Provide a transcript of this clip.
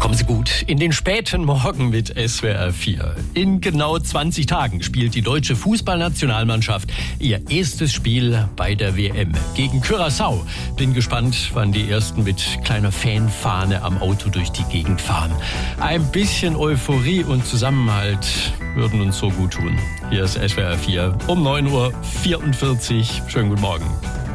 Kommen Sie gut in den späten Morgen mit SWR 4. In genau 20 Tagen spielt die deutsche Fußballnationalmannschaft ihr erstes Spiel bei der WM gegen Curaçao. Bin gespannt, wann die Ersten mit kleiner Fanfahne am Auto durch die Gegend fahren. Ein bisschen Euphorie und Zusammenhalt würden uns so gut tun. Hier ist SWR 4 um 9:44 Uhr. Schönen guten Morgen.